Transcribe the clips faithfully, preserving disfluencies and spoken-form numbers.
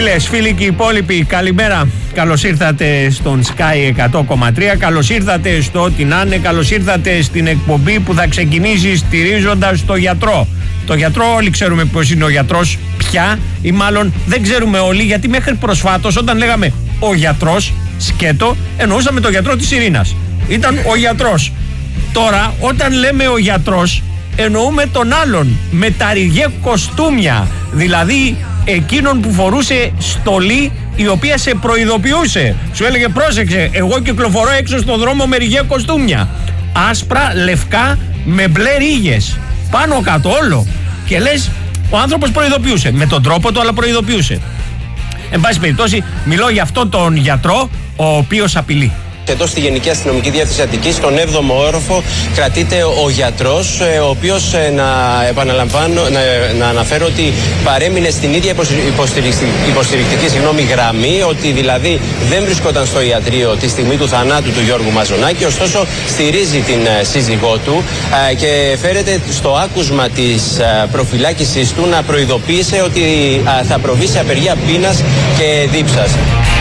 Φίλες, φίλοι και οι υπόλοιποι, καλημέρα. Καλώς ήρθατε στον Sky εκατό κόμμα τρία. Καλώς ήρθατε στο Ό,τι να είναι. Καλώς ήρθατε στην εκπομπή που θα ξεκινήσει στηρίζοντας το γιατρό. Το γιατρό, όλοι ξέρουμε ποιος είναι ο γιατρός πια, ή μάλλον δεν ξέρουμε όλοι, γιατί μέχρι προσφάτως όταν λέγαμε ο γιατρός, σκέτο, εννοούσαμε το γιατρό της Ειρήνας. Ήταν ο γιατρός. Τώρα, όταν λέμε ο γιατρός, εννοούμε τον άλλον με τα ριγέ κοστούμια, δηλαδή εκείνον που φορούσε στολή η οποία σε προειδοποιούσε. Σου έλεγε πρόσεξε, εγώ κυκλοφορώ έξω στον δρόμο με ριγέ κοστούμια. Άσπρα, λευκά, με μπλε ρίγες. Πάνω κάτω όλο. Και λες, ο άνθρωπος προειδοποιούσε. Με τον τρόπο του, αλλά προειδοποιούσε. Εν πάση περιπτώσει, μιλώ για αυτόν τον γιατρό, ο οποίος απειλεί. Εδώ στη Γενική Αστυνομική Διεύθυνση Αττικής, στον έβδομο όροφο, κρατείται ο γιατρός, ο οποίος, να επαναλαμβάνω, να, να αναφέρω ότι παρέμεινε στην ίδια υποστηρικτική, υποστηρικτική συγγνώμη, γραμμή, ότι δηλαδή δεν βρισκόταν στο ιατρείο τη στιγμή του θανάτου του Γιώργου Μαζονάκη, ωστόσο στηρίζει την σύζυγό του και φέρεται στο άκουσμα της προφυλάκησης του να προειδοποίησε ότι θα προβεί σε απεργία πείνας και δίψας.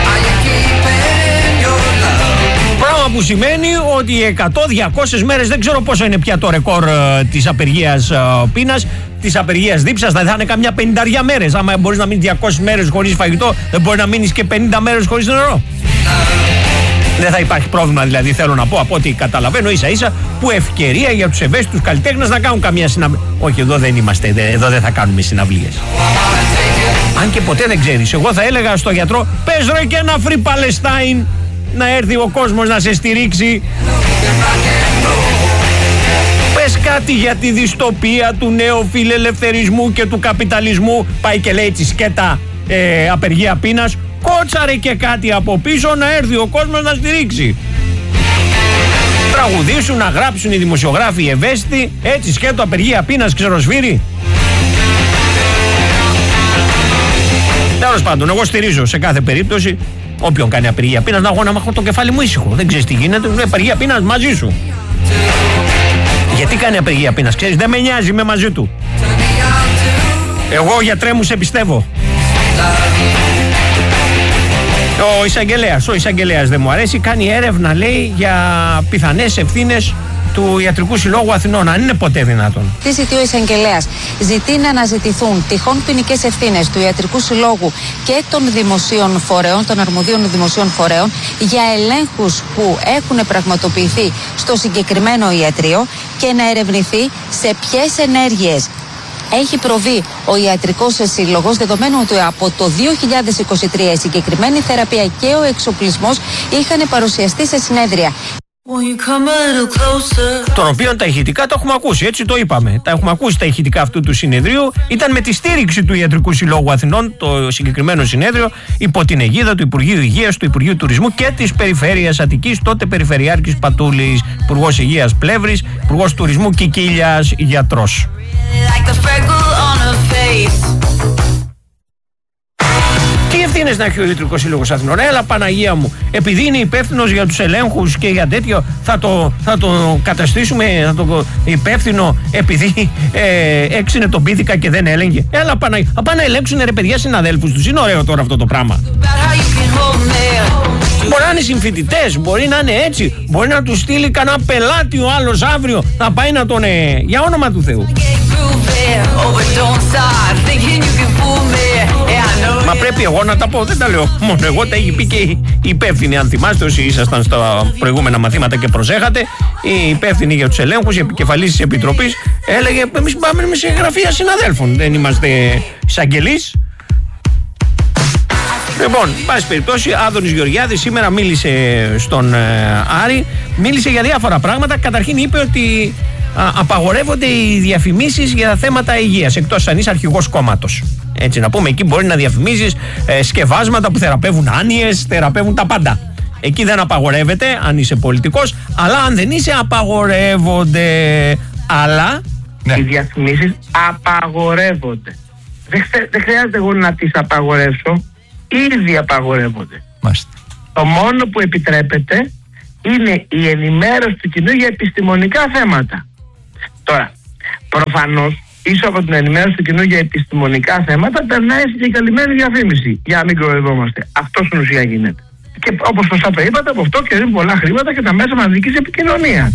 Που σημαίνει ότι εκατό με διακόσιες μέρες, δεν ξέρω πόσο είναι πια το ρεκόρ ε, της απεργίας ε, πείνας, της απεργίας δίψας, θα είναι καμιά πενηνταριά μέρες. Άμα μπορείς να μείνεις διακόσιες μέρες χωρίς φαγητό, δεν μπορεί να μείνεις και πενήντα μέρες χωρίς νερό. Δεν θα υπάρχει πρόβλημα, δηλαδή, θέλω να πω, από ό,τι καταλαβαίνω, ίσα ίσα που ευκαιρία για τους ευαίσθητους καλλιτέχνες να κάνουν καμία συναυλία. Όχι, εδώ δεν είμαστε, εδώ δεν θα κάνουμε συναυλίες. Αν και ποτέ δεν ξέρεις, εγώ θα έλεγα στο γιατρό, πες ρε και ένα Free Palestine, να έρθει ο κόσμος να σε στηρίξει. Πες κάτι για τη δυστοπία του νέου φιλελευθερισμού και του καπιταλισμού. Πάει και λέει τη σκέτα ε, απεργία πείνας. Κότσαρε και κάτι από πίσω να έρθει ο κόσμος να στηρίξει. Τραγουδήσουν, να γράψουν οι δημοσιογράφοι οι ευαίσθητοι. Έτσι σκέτο απεργία πείνας ξεροσφύρι. Τέλος πάντων, εγώ στηρίζω σε κάθε περίπτωση όποιον κάνει απεργία πείνας, να έχω να έχω το κεφάλι μου ήσυχο. Δεν ξέρεις τι γίνεται, απεργία πείνας μαζί σου. Γιατί κάνει απεργία πείνας, ξέρεις, δεν με νοιάζει, είμαι μαζί του. Εγώ, γιατρέ μου, σε πιστεύω. Ο εισαγγελέας, ο εισαγγελέας δεν μου αρέσει, κάνει έρευνα, λέει, για πιθανές ευθύνες του Ιατρικού Συλλόγου Αθηνών, αν είναι ποτέ δυνατόν. Τι ζητεί ο εισαγγελέας? Ζητεί να αναζητηθούν τυχόν ποινικές ευθύνες του Ιατρικού Συλλόγου και των δημοσίων φορέων, των αρμοδίων δημοσίων φορέων, για ελέγχους που έχουν πραγματοποιηθεί στο συγκεκριμένο ιατρείο και να ερευνηθεί σε ποιες ενέργειες έχει προβεί ο Ιατρικός Σύλλογος, δεδομένου ότι από το δύο χιλιάδες είκοσι τρία η συγκεκριμένη θεραπεία και ο εξοπλισμός είχαν παρουσιαστεί σε συνέδρια. Των οποίων τα ηχητικά τα έχουμε ακούσει, έτσι το είπαμε. Τα έχουμε ακούσει τα ηχητικά αυτού του συνεδρίου. Ήταν με τη στήριξη του Ιατρικού Συλλόγου Αθηνών το συγκεκριμένο συνέδριο, υπό την αιγίδα του Υπουργείου Υγείας, του Υπουργείου Τουρισμού και της Περιφέρειας Αττικής, τότε Περιφερειάρχης Πατούλης, Υπουργός Υγείας Πλεύρης, Υπουργός Τουρισμού Κικίλιας, γιατρός. Τι ευθύνες να έχει ο Ιατρικός Σύλλογος Αθηνών? Έλα Παναγία μου, επειδή είναι υπεύθυνος για τους ελέγχους και για τέτοιο, θα το, θα το καταστήσουμε θα το υπεύθυνο επειδή ε, έξινε τον πίθηκα και δεν έλεγε? Έλα Παναγία, θα πάνε να ελέγξουν ρε παιδιά συναδέλφους τους. Είναι ωραίο τώρα αυτό το πράγμα. Μπορεί να είναι συμφοιτητές, μπορεί να είναι έτσι, μπορεί να του στείλει κανένα πελάτη ο άλλος αύριο να πάει να τον ε, για όνομα του Θεού. Μα πρέπει εγώ να τα πω, δεν τα λέω μόνο εγώ, τα έχει πει και οι υπεύθυνοι. Αν θυμάστε, όσοι ήσασταν στα προηγούμενα μαθήματα και προσέχατε, οι υπεύθυνοι για τους ελέγχους, η επικεφαλής της Επιτροπής, έλεγε εμείς πάμε σε γραφεία συναδέλφων, δεν είμαστε εισαγγελείς. Λοιπόν, πάση περιπτώσει, Άδωνης Γεωργιάδης σήμερα μίλησε στον ε, Άρη, μίλησε για διάφορα πράγματα. Καταρχήν είπε ότι α, απαγορεύονται οι διαφημίσεις για θέματα υγείας, εκτός αν είσαι αρχηγός κόμματος. Έτσι να πούμε, εκεί μπορεί να διαφημίζεις ε, σκευάσματα που θεραπεύουν άνοιες, θεραπεύουν τα πάντα. Εκεί δεν απαγορεύεται αν είσαι πολιτικός, αλλά αν δεν είσαι απαγορεύονται. Αλλά ναι. Οι διαφημίσεις απαγορεύονται. Δεν, δεν χρειάζεται εγώ να τις απαγορεύσω. Ήδη απαγορεύονται. Μάλιστα. Το μόνο που επιτρέπεται είναι η ενημέρωση του κοινού για επιστημονικά θέματα. Τώρα, προφανώς πίσω από την ενημέρωση του κοινού για επιστημονικά θέματα περνάει στην εγκαλυμμένη διαφήμιση. Για να μην κοροϊδόμαστε. Αυτό στην ουσία γίνεται. Και όπως σωστά το είπατε, από αυτό κερδίζουν πολλά χρήματα και τα μέσα μαζικής επικοινωνίας.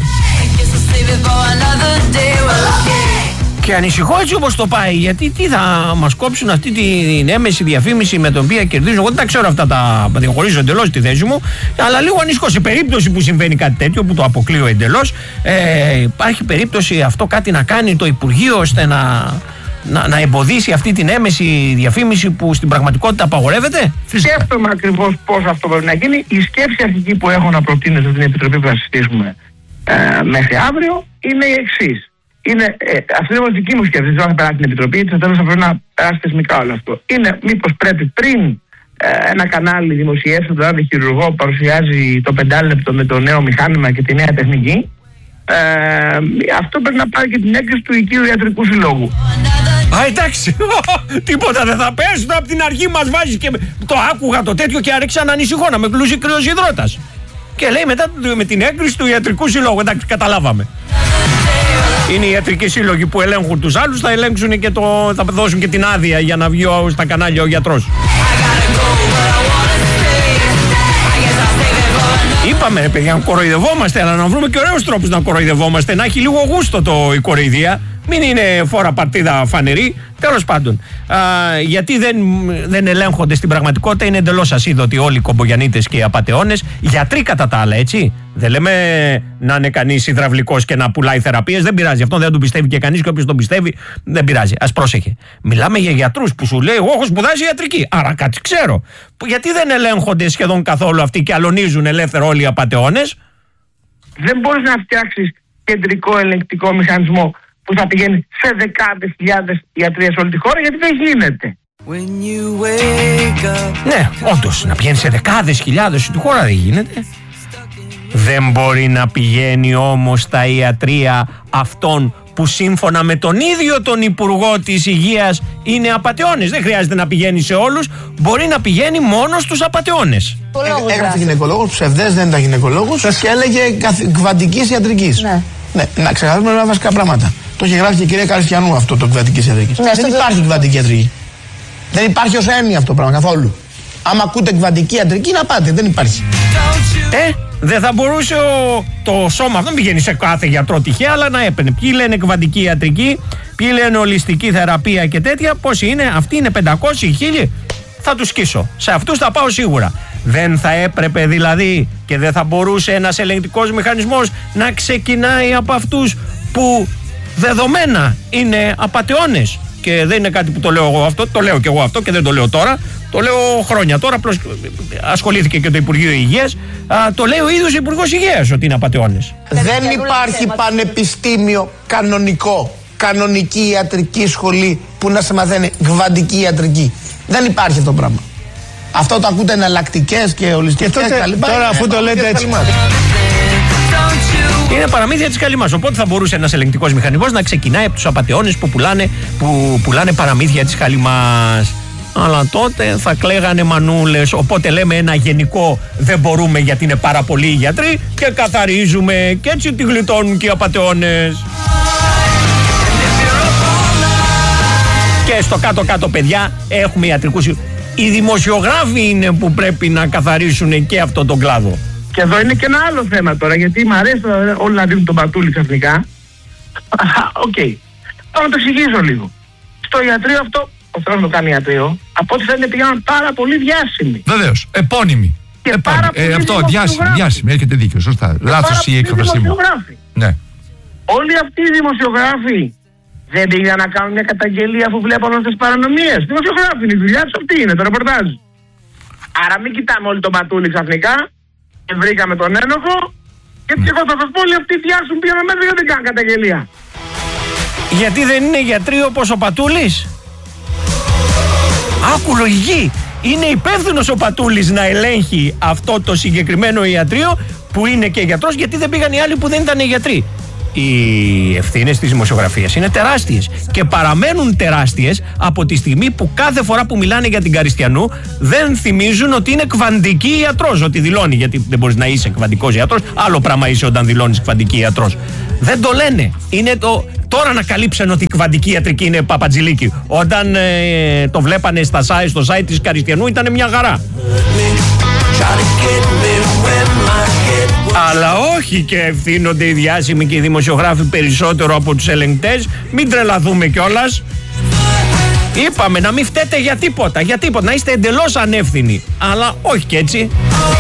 Και ανησυχώ έτσι όπως το πάει, γιατί τι θα μας κόψουν αυτή την έμεση διαφήμιση με την οποία κερδίζουν. Εγώ δεν τα ξέρω αυτά, τα διαχωρίζω εντελώς τη θέση μου, αλλά λίγο ανησυχώ. Σε περίπτωση που συμβαίνει κάτι τέτοιο, που το αποκλείω εντελώς, ε, υπάρχει περίπτωση αυτό κάτι να κάνει το Υπουργείο ώστε να, να, να εμποδίσει αυτή την έμεση διαφήμιση που στην πραγματικότητα απαγορεύεται. Σκέφτομαι ακριβώς πώς αυτό πρέπει να γίνει. Η σκέψη αρχική που έχω να προτείνω στην Επιτροπή που θα συζητήσουμε ε, μέχρι αύριο είναι η εξής. Είναι, ε, αυτή είναι η δική μου σκέψη, δεν θα περάσει την Επιτροπή, γιατί στο τέλος θα πρέπει να περάσει θεσμικά όλο αυτό. Είναι μήπως πρέπει πριν ε, ένα κανάλι δημοσιεύσει τον τάδε χειρουργό που παρουσιάζει το πεντάλεπτο με το νέο μηχάνημα και τη νέα τεχνική, ε, αυτό πρέπει να πάρει και την έγκριση του Οικείου Ιατρικού Συλλόγου. Α, εντάξει, τίποτα δεν θα πέσουν, από την αρχή μας βάζει και το άκουγα το τέτοιο και άρχισα να ανησυχώ, να με κλούζει κρύος υδρότας. Και λέει μετά με την έγκριση του Ιατρικού Συλλόγου, εντάξει, καταλάβαμε. Είναι οι ιατρικοί σύλλογοι που ελέγχουν τους άλλους, θα ελέγξουν και το, θα δώσουν και την άδεια για να βγει στα κανάλια ο γιατρός. Είπαμε ρε παιδιά, να κοροϊδευόμαστε, αλλά να βρούμε και ωραίους τρόπους να κοροϊδευόμαστε, να έχει λίγο γούστο το η κοροϊδία, μην είναι φόρα παρτίδα φανερή. Τέλος πάντων, α, γιατί δεν, δεν ελέγχονται στην πραγματικότητα, είναι εντελώς ασίδωτοι όλοι οι κομπογιανίτες και οι απατεώνες, γιατροί κατά τα άλλα, έτσι. Δεν λέμε να είναι κανείς υδραυλικός και να πουλάει θεραπείες, δεν πειράζει. Αυτό δεν τον πιστεύει και κανείς, και όποιος τον πιστεύει δεν πειράζει. Ας πρόσεχε. Μιλάμε για γιατρούς που σου λέει: εγώ έχω σπουδάσει ιατρική. Άρα κάτι ξέρω. Γιατί δεν ελέγχονται σχεδόν καθόλου αυτοί και αλωνίζουν ελεύθερα όλοι οι απατεώνες? Δεν μπορείς να φτιάξεις κεντρικό ελεγκτικό μηχανισμό που θα πηγαίνει σε δεκάδες χιλιάδες ιατρίες σε όλη τη χώρα, γιατί δεν γίνεται. Ναι, όντως, να πηγαίνει σε δεκάδες χιλιάδες στη χώρα δεν γίνεται. Δεν μπορεί να πηγαίνει όμως στα ιατρεία αυτών που σύμφωνα με τον ίδιο τον Υπουργό της Υγείας είναι απατεώνες. Δεν χρειάζεται να πηγαίνει σε όλους, μπορεί να πηγαίνει μόνο στους απατεώνες. Έγραψε γυναικολόγος, ψευδές δεν ήταν γυναικολόγος και έλεγε κβαντικής ιατρικής. Ναι. Ναι, να ξεχάσουμε ένα βασικά πράγματα. Το είχε γράψει και η κυρία Καριστιανού αυτό το κβαντικής ιατρικής. Ναι, δεν υπάρχει κβαντική ιατρική. Δεν υπάρχει ως έννοια αυτό το πράγμα καθόλου. Άμα ακούτε κβαντική ιατρική να πάτε, δεν υπάρχει. Ε, δεν θα μπορούσε ο, το σώμα αυτό, δεν πηγαίνει σε κάθε γιατρό τυχαία, αλλά να έπαιρνε. Ποιοι λένε κβαντική ιατρική, ποιοι λένε ολιστική θεραπεία και τέτοια, πόσοι είναι, αυτοί είναι πεντακόσιοι, χίλιοι. Θα τους σκίσω. Σε αυτούς θα πάω σίγουρα. Δεν θα έπρεπε δηλαδή και δεν θα μπορούσε ένας ελεγκτικός μηχανισμός να ξεκινάει από αυτούς που δεδομένα είναι απατεώνες? Και δεν είναι κάτι που το λέω εγώ αυτό, το λέω και εγώ αυτό και δεν το λέω τώρα. Το λέω χρόνια τώρα, απλώς ασχολήθηκε και το Υπουργείο Υγείας. Α, το λέει ο ίδιος ο Υπουργός Υγείας ότι είναι απατεώνες. Δεν υπάρχει πανεπιστήμιο κανονικό, κανονική ιατρική σχολή που να σε μαθαίνει κβαντική ιατρική. Δεν υπάρχει αυτό το πράγμα. Αυτό το ακούτε εναλλακτικές και ολιστικές κτλ. Τώρα αφού το λέτε έτσι. Είναι παραμύθια της καλυμάς. Οπότε θα μπορούσε ένας ελεγκτικός μηχανισμός να ξεκινάει από τους απατεώνες που πουλάνε, που πουλάνε παραμύθια της καλυμάς. Αλλά τότε θα κλαίγανε μανούλες. Οπότε λέμε ένα γενικό δεν μπορούμε γιατί είναι πάρα πολλοί οι γιατροί και καθαρίζουμε και έτσι τη γλιτώνουν και οι απατεώνες. Και στο κάτω-κάτω, παιδιά, έχουμε ιατρικούς. Οι δημοσιογράφοι είναι που πρέπει να καθαρίσουν και αυτόν τον κλάδο. Και εδώ είναι και ένα άλλο θέμα τώρα, γιατί μου αρέσει όλοι να δίνουν τον πατούλι ξαφνικά. Οκ. Okay. Θα το εξηγήσω λίγο. Στο ιατρείο αυτό, ο Θεός το κάνει ιατρείο, από ό,τι φαίνεται πήγαν πάρα πολύ διάσημοι. Βεβαίως. Επώνυμοι. Και Επώνυμη. πάρα πολύ ε, αυτό, διάσημοι, διάσημοι, έχετε δίκιο, σωστά. Λάθος η έκφρασή μου. Ναι. Όλοι αυτοί οι δημοσιογράφοι δεν πήγαν να κάνουν μια καταγγελία αφού βλέπουν όλες τις παρανομίες? Δημοσιογράφοι είναι η δουλειά τους, αυτή είναι το ρεπορτάζ. Άρα μην κοιτάμε όλοι τον πατούλι ξαφνικά και βρήκαμε τον ένοχο. Γιατί εγώ θα σας πω, όλοι αυτοί διάσουν πήγαν μέσα γιατί δεν κάνουν καταγγελία. Γιατί δεν είναι γιατροί όπως ο Πατούλης? Άκου λογική. Είναι υπεύθυνος ο Πατούλης να ελέγχει αυτό το συγκεκριμένο ιατρείο που είναι και γιατρός, γιατί δεν πήγαν οι άλλοι που δεν ήταν γιατροί. οι ευθύνες της δημοσιογραφίας είναι τεράστιες και παραμένουν τεράστιες από τη στιγμή που κάθε φορά που μιλάνε για την Καριστιανού δεν θυμίζουν ότι είναι κβαντική ιατρός, ότι δηλώνει, γιατί δεν μπορείς να είσαι κβαντικός ιατρός, άλλο πράγμα είσαι όταν δηλώνεις κβαντική ιατρός. Δεν το λένε. Είναι το... Τώρα να καλύψαν ότι η κβαντική ιατρική είναι παπατζηλίκι. Όταν ε, το βλέπανε στα site, στο site της Καριστιανού ήταν μια χαρά. Αλλά όχι και ευθύνονται οι διάσημοι και οι δημοσιογράφοι περισσότερο από τους ελεγκτές. Μην τρελαθούμε κιόλας. Είπαμε να μην φταίτε για τίποτα, για τίποτα, να είστε εντελώς ανεύθυνοι. Αλλά όχι και έτσι.